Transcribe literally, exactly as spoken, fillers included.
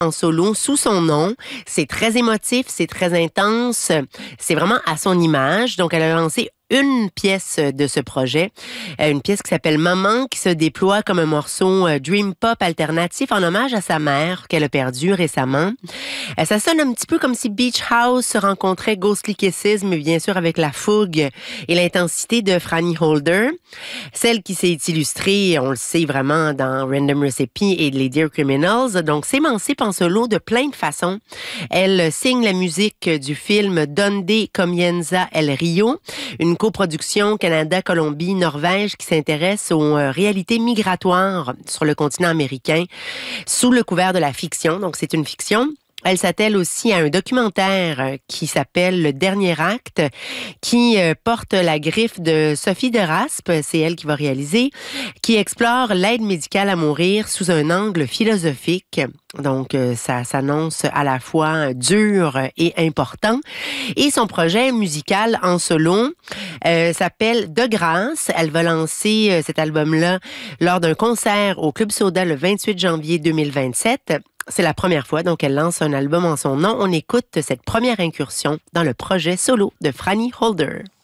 en solo sous son nom. C'est très émotif, c'est très intense, c'est vraiment à son image. Donc, elle a lancé une pièce de ce projet, une pièce qui s'appelle Maman, qui se déploie comme un morceau dream pop alternatif en hommage à sa mère qu'elle a perdue récemment. Ça sonne un petit peu comme si Beach House se rencontrait Ghostly Kisses, mais bien sûr avec la fougue et l'intensité de Franny Holder. Celle qui s'est illustrée, on le sait vraiment, dans Random Recipe et les Dear Criminals, donc s'émancipe en solo de plein de façons. Elle signe la musique du film Donde Comienza el Rio, une coproduction Canada-Colombie-Norvège qui s'intéresse aux euh, réalités migratoires sur le continent américain sous le couvert de la fiction. Donc, c'est une fiction. Elle s'attelle aussi à un documentaire qui s'appelle Le Dernier Acte, qui porte la griffe de Sophie de Raspe, c'est elle qui va réaliser, qui explore l'aide médicale à mourir sous un angle philosophique. Donc, ça s'annonce à la fois dur et important. Et son projet musical en solo euh, s'appelle De Grâce. Elle va lancer cet album-là lors d'un concert au Club Soda le vingt-huit janvier deux mille vingt-sept. C'est la première fois, donc elle lance un album en son nom. On écoute cette première incursion dans le projet solo de Franny Holder.